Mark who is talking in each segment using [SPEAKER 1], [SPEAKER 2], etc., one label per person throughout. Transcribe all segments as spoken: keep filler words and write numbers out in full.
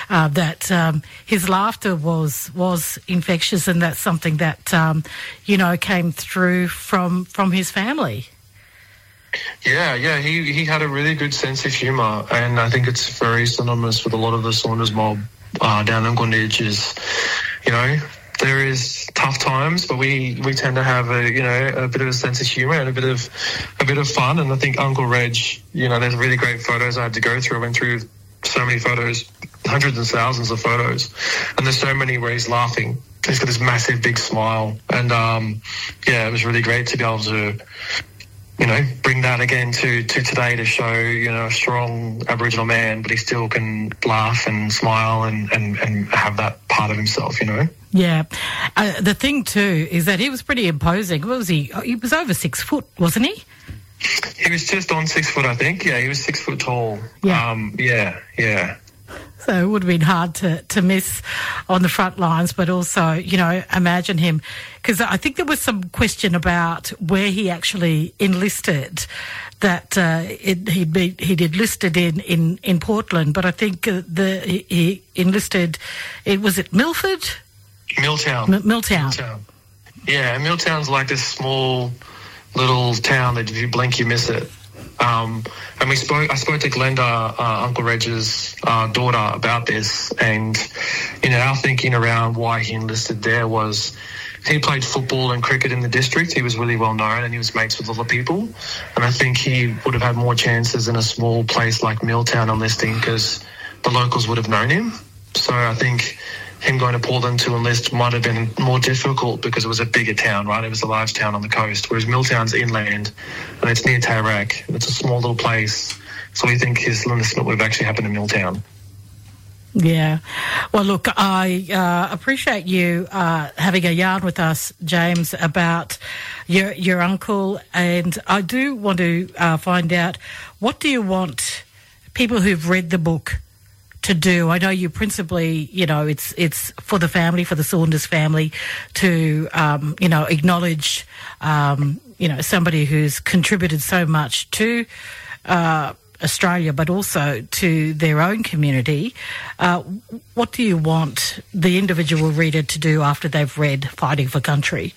[SPEAKER 1] uh, that um, his laughter was was infectious, and that's something that um, you know came through from from his family.
[SPEAKER 2] Yeah, yeah, he, he had a really good sense of humour, and I think it's very synonymous with a lot of the Saunders mob uh, down in Gwyndege. Is, you know, there is tough times, but we, we tend to have a you know a bit of a sense of humour and a bit of a bit of fun. And I think Uncle Reg, you know, there's really great photos I had to go through. I went through so many photos, hundreds and thousands of photos, and there's so many where he's laughing. He's got this massive big smile, and um, yeah, it was really great to be able to, you know, bring that again to, to today to show, you know, a strong Aboriginal man, but he still can laugh and smile and, and, and have that part of himself, you know.
[SPEAKER 1] Yeah. Uh, the thing, too, is that he was pretty imposing. What was he? He was over six foot, wasn't he?
[SPEAKER 2] He was just on six foot, I think. Yeah, he was six foot tall.
[SPEAKER 1] Yeah.
[SPEAKER 2] Um, yeah, yeah.
[SPEAKER 1] So it would have been hard to, to miss on the front lines, but also, you know, imagine him, because I think there was some question about where he actually enlisted, that uh, it, he'd, be, he'd enlisted in, in, in Portland, but I think uh, the he, he enlisted, it was it Milford?
[SPEAKER 2] Milltown.
[SPEAKER 1] M- Milltown.
[SPEAKER 2] Milltown. Yeah, Milltown's like this small little town that if you blink, you miss it. Um, and we spoke. I spoke to Glenda, uh, Uncle Reg's uh, daughter, about this, and you know, our thinking around why he enlisted there was he played football and cricket in the district. He was really well known, and he was mates with a lot of people. And I think he would have had more chances in a small place like Milltown enlisting because the locals would have known him. So I think him going to Portland to enlist might have been more difficult because it was a bigger town, right? It was a large town on the coast, whereas Milltown's inland and it's near Tarak. It's a small little place. So we think his enlistment would have actually happened in Milltown.
[SPEAKER 1] Yeah. Well, look, I uh, appreciate you uh, having a yarn with us, James, about your your uncle, and I do want to uh, find out, what do you want people who've read the book to do? I know you principally, you know, it's it's for the family, for the Saunders family, to, um, you know, acknowledge, um, you know, somebody who's contributed so much to uh, Australia, but also to their own community. Uh, what do you want the individual reader to do after they've read Fighting for Country?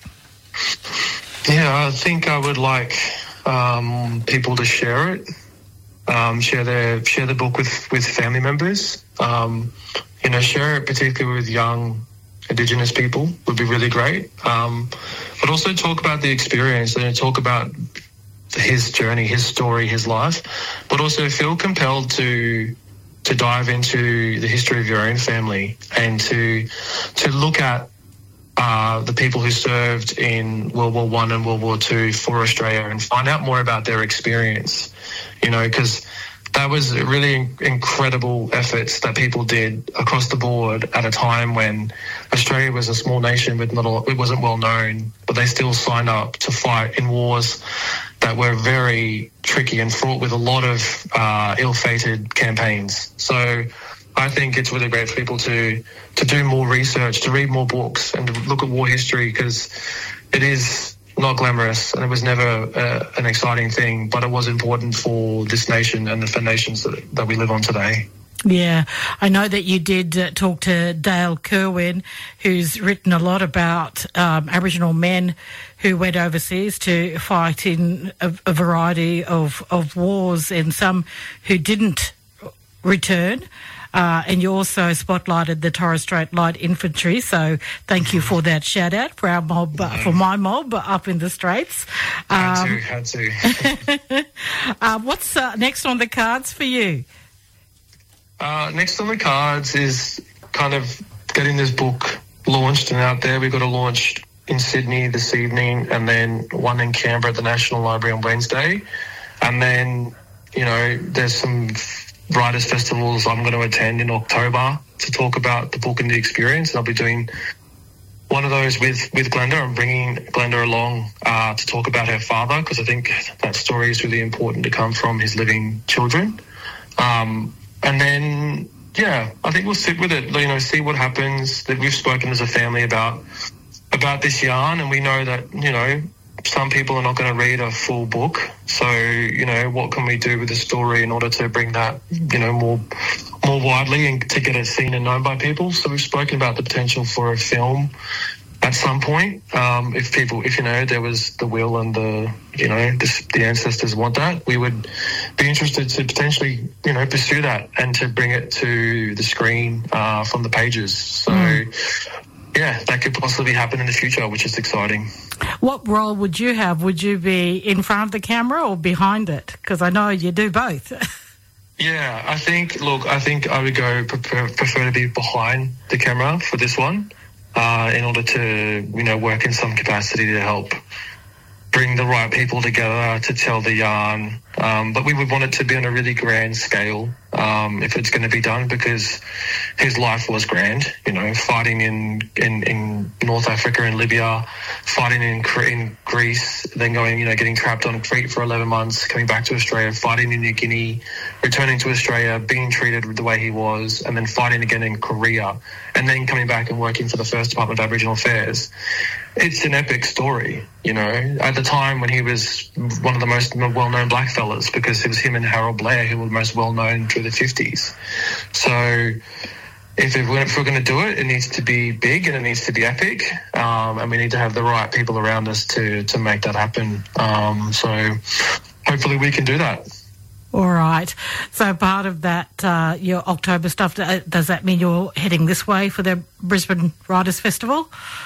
[SPEAKER 2] Yeah, I think I would like um, people to share it. Um, share their share the book with, with family members. Um, you know, share it particularly with young Indigenous people would be really great. Um, but also talk about the experience and talk about his journey, his story, his life. But also feel compelled to to dive into the history of your own family and to to look at uh, the people who served in World War One and World War Two for Australia and find out more about their experience. You know, because that was really incredible efforts that people did across the board at a time when Australia was a small nation with not a, it wasn't well known, but they still signed up to fight in wars that were very tricky and fraught with a lot of uh, ill-fated campaigns. So I think it's really great for people to to do more research, to read more books, and to look at war history, because it is not glamorous, and it was never uh, an exciting thing, but it was important for this nation and for nations that, that we live on today.
[SPEAKER 1] Yeah, I know that you did uh, talk to Dale Kerwin, who's written a lot about um, Aboriginal men who went overseas to fight in a, a variety of, of wars, and some who didn't return. Uh, and you also spotlighted the Torres Strait Light Infantry, so thank you for that shout out for our mob, uh, for my mob up in the Straits. Um,
[SPEAKER 2] had to, had to.
[SPEAKER 1] uh, what's uh, next on the cards for you?
[SPEAKER 2] Uh, next on the cards is kind of getting this book launched and out there. We've got to launch in Sydney this evening, and then one in Canberra at the National Library on Wednesday. And then, you know, there's some writers' festivals I'm going to attend in October to talk about the book and the experience. And I'll be doing one of those with, with Glenda. I'm bringing Glenda along uh, to talk about her father, because I think that story is really important to come from his living children. Um, and then, yeah, I think we'll sit with it, you know, see what happens. That we've spoken as a family about about this yarn, and we know that, you know, some people are not going to read a full book. So, you know, what can we do with the story in order to bring that, you know, more more widely and to get it seen and known by people? So we've spoken about the potential for a film at some point. Um, if people, if, you know, there was the will and the, you know, the, the ancestors want that, we would be interested to potentially, you know, pursue that and to bring it to the screen uh, from the pages. So, mm. yeah, that could possibly happen in the future, which is exciting.
[SPEAKER 1] What role would you have? Would you be in front of the camera or behind it? Because I know you do both.
[SPEAKER 2] Yeah, I think, look, I think I would go prefer, prefer to be behind the camera for this one uh, in order to, you know, work in some capacity to help bring the right people together to tell the yarn. Um, but we would want it to be on a really grand scale um, if it's going to be done, because his life was grand, you know, fighting in, in, in North Africa and Libya, fighting in, in Greece, then going, you know, getting trapped on Crete for eleven months, coming back to Australia, fighting in New Guinea, returning to Australia, being treated the way he was, and then fighting again in Korea, and then coming back and working for the First Department of Aboriginal Affairs. It's an epic story, you know. At the time when he was one of the most well-known blackfellas, because it was him and Harold Blair who were most well-known through the fifties. So if, it, if we're going to do it, it needs to be big and it needs to be epic, um, and we need to have the right people around us to, to make that happen. Um, so hopefully we can do that.
[SPEAKER 1] All right. So part of that, uh, your October stuff, does that mean you're heading this way for the Brisbane Writers' Festival?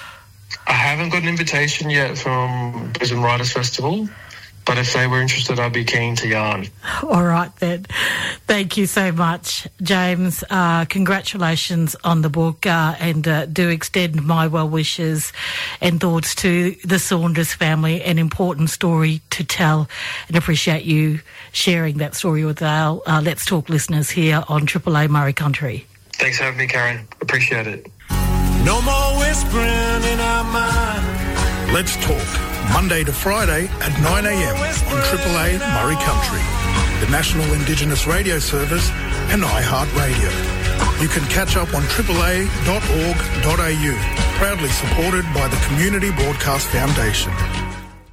[SPEAKER 2] I haven't got an invitation yet from Brisbane Writers' Festival, but if they were interested, I'd be keen to yarn.
[SPEAKER 1] All right, then. Thank you so much, James. Uh, congratulations on the book, uh, and uh, do extend my well wishes and thoughts to the Saunders family. An important story to tell, and appreciate you sharing that story with our uh, Let's Talk listeners here on Triple A Murray Country.
[SPEAKER 2] Thanks for having me, Karen. Appreciate it.
[SPEAKER 3] No more whispering in our mind.
[SPEAKER 4] Let's Talk, Monday to Friday at nine a.m. on Triple A Murray Country, the National Indigenous Radio Service and iHeartRadio. You can catch up on triple a dot org dot a u, proudly supported by the Community Broadcast Foundation.